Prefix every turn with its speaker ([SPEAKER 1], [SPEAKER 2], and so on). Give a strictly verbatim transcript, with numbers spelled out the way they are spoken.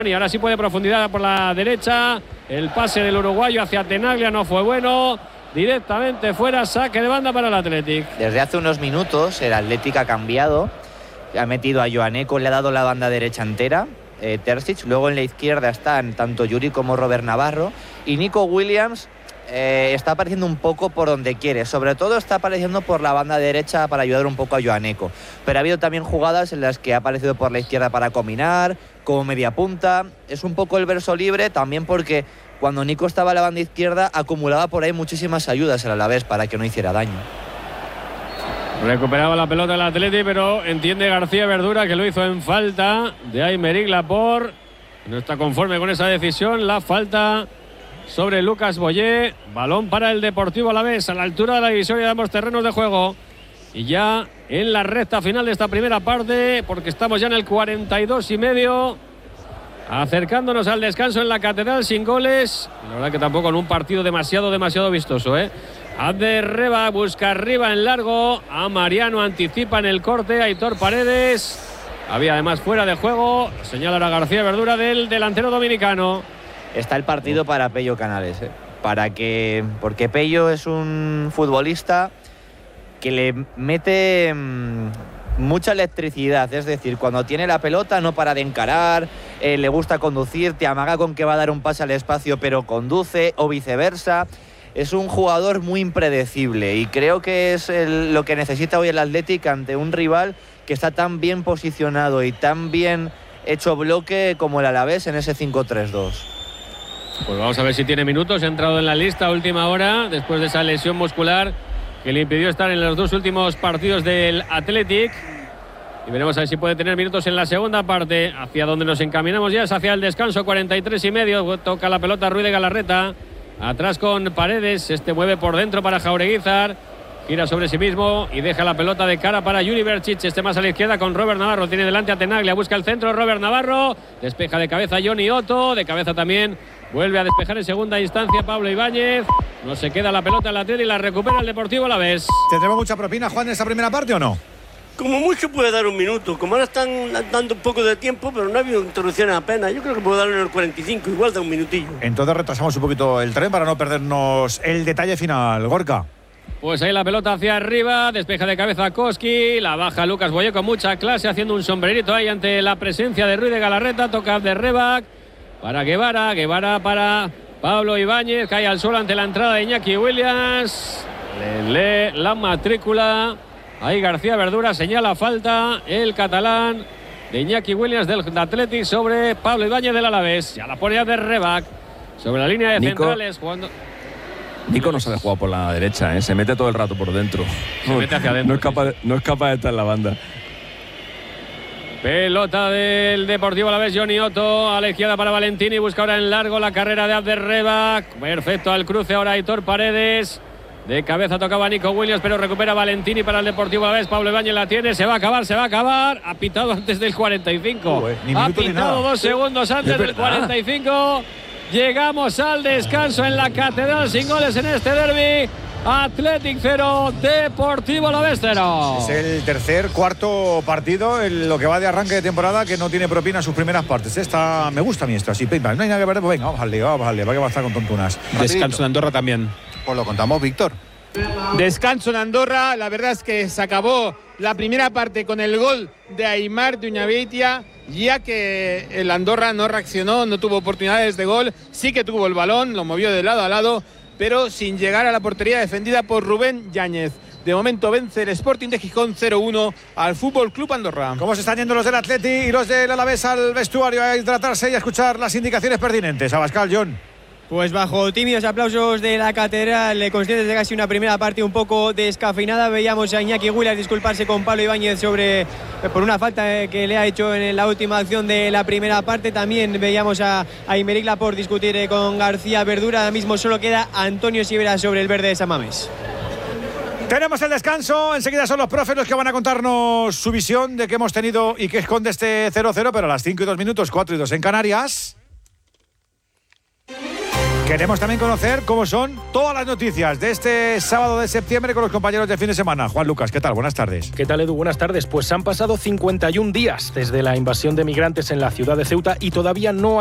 [SPEAKER 1] Y ahora sí puede profundidad por la derecha. El pase del uruguayo hacia Tenaglia no fue bueno. Directamente fuera, saque de banda para el Athletic.
[SPEAKER 2] Desde hace unos minutos el Athletic ha cambiado. Ha metido a Joaneco, le ha dado la banda derecha entera. Eh, Terzic. Luego en la izquierda están tanto Yuri como Robert Navarro. Y Nico Williams eh, está apareciendo un poco por donde quiere. Sobre todo está apareciendo por la banda derecha para ayudar un poco a Joaneco. Pero ha habido también jugadas en las que ha aparecido por la izquierda para combinar, como media punta. Es un poco el verso libre también porque cuando Nico estaba a la banda izquierda acumulaba por ahí muchísimas ayudas al Alavés para que no hiciera daño.
[SPEAKER 1] Recuperaba la pelota el Atleti, pero entiende García Verdura que lo hizo en falta de Aymeric Laporte. No está conforme con esa decisión. La falta sobre Lucas Boyé. Balón para el Deportivo Alavés a la altura de la divisoria de ambos terrenos de juego. Y ya en la recta final de esta primera parte, porque estamos ya en el cuarenta y dos y medio, acercándonos al descanso en la Catedral sin goles. La verdad que tampoco en un partido demasiado, demasiado vistoso, ¿eh? Abder Reba busca arriba en largo. A Mariano anticipa en el corte. Aitor Paredes. Había además fuera de juego. Señala ahora García Verdura del delantero dominicano.
[SPEAKER 2] Está el partido para Pello Canales, ¿eh? Para que, porque Pello es un futbolista que le mete mmm, mucha electricidad. Es decir, cuando tiene la pelota no para de encarar, eh, le gusta conducir, te amaga con que va a dar un pase al espacio pero conduce, o viceversa. Es un jugador muy impredecible y creo que es el, lo que necesita hoy el Athletic ante un rival que está tan bien posicionado y tan bien hecho bloque como el Alavés en ese cinco tres dos.
[SPEAKER 1] Pues vamos a ver si tiene minutos. Ha entrado en la lista a última hora después de esa lesión muscular que le impidió estar en los dos últimos partidos del Athletic. Y veremos a ver si puede tener minutos en la segunda parte. Hacia donde nos encaminamos ya es hacia el descanso, cuarenta y tres y medio. Toca la pelota Ruiz de Galarreta. Atrás con Paredes, este mueve por dentro para Jaureguizar, gira sobre sí mismo y deja la pelota de cara para Yuri Berchic, este más a la izquierda con Robert Navarro, tiene delante a Tenaglia, busca el centro Robert Navarro, despeja de cabeza Johnny Otto, de cabeza también vuelve a despejar en segunda instancia Pablo Ibáñez, no se queda la pelota en la tierra y la recupera el Deportivo Alavés.
[SPEAKER 3] ¿Tendremos mucha propina, Juan, en esa primera parte o no?
[SPEAKER 4] Como mucho puede dar un minuto, como ahora están dando un poco de tiempo, pero no ha habido interrupciones apenas. Yo creo que puede darle en el cuarenta y cinco, igual da un minutillo.
[SPEAKER 3] Entonces retrasamos un poquito el tren para no perdernos el detalle final, Gorka.
[SPEAKER 1] Pues ahí la pelota hacia arriba, despeja de cabeza Koski, la baja Lucas Boyé con mucha clase, haciendo un sombrerito ahí ante la presencia de Ruiz de Galarreta, toca de Rebac para Guevara, Guevara para Pablo Ibáñez, cae al suelo ante la entrada de Iñaki Williams, le lee la matrícula. Ahí García Verdura señala falta el catalán de Iñaki Williams del Athletic sobre Pablo Ibáñez del Alavés. Ya la pone de Rebac sobre la línea de Nico, centrales jugando.
[SPEAKER 5] Nico no sabe jugar por la derecha, ¿eh? Se mete todo el rato por dentro.
[SPEAKER 1] Se mete hacia adentro.
[SPEAKER 5] No es capaz, no es capaz de estar en la banda.
[SPEAKER 1] Pelota del Deportivo Alavés, Johnny Otto a la izquierda para Valentini, busca ahora en largo la carrera de Abder Rebac. Perfecto al cruce ahora Aitor Paredes. De cabeza tocaba Nico Williams, pero recupera Valentini para el Deportivo Alavés. Pablo Ibáñez la tiene, se va a acabar, se va a acabar. Ha pitado antes del cuarenta y cinco. Uh, eh, ha pitado dos segundos antes del cuarenta y cinco. Llegamos al descanso en la Catedral sin goles en este derbi. Athletic cero, Deportivo Alavés cero.
[SPEAKER 3] Es el tercer, cuarto partido en lo que va de arranque de temporada que no tiene propina en sus primeras partes. Esta me gusta a mí esto, así, no hay nada que ver. Pues venga, vamos al lío, vamos al lío, va que va a estar con tontunas.
[SPEAKER 6] Descanso en Andorra también.
[SPEAKER 3] Pues lo contamos, Víctor.
[SPEAKER 6] Descanso en Andorra, la verdad es que se acabó la primera parte con el gol de Aimar de Uñabeitia, ya que el Andorra no reaccionó, no tuvo oportunidades de gol, sí que tuvo el balón, lo movió de lado a lado, pero sin llegar a la portería defendida por Rubén Yáñez. De momento vence el Sporting de Gijón cero uno al Fútbol Club Andorra.
[SPEAKER 3] ¿Cómo se están yendo los del Atleti y los del Alavés al vestuario a hidratarse y a escuchar las indicaciones pertinentes? Abascal, John.
[SPEAKER 7] Pues bajo tímidos aplausos de la Catedral, conscientes de casi una primera parte un poco descafeinada, veíamos a Iñaki Williams disculparse con Pablo Ibáñez sobre, por una falta que le ha hecho en la última acción de la primera parte. También veíamos a, a Aymeric Laporte discutir con García Verdura. Ahora mismo solo queda Antonio Sivera sobre el verde de San Mamés.
[SPEAKER 3] Tenemos el descanso, enseguida son los profes los que van a contarnos su visión de qué hemos tenido y qué esconde este cero cero, pero a las cinco y dos minutos, cuatro y dos en Canarias. Queremos también conocer cómo son todas las noticias de este sábado de septiembre con los compañeros de fin de semana. Juan Lucas, ¿qué tal? Buenas tardes.
[SPEAKER 8] ¿Qué tal, Edu? Buenas tardes. Pues han pasado cincuenta y un días desde la invasión de migrantes en la ciudad de Ceuta y todavía no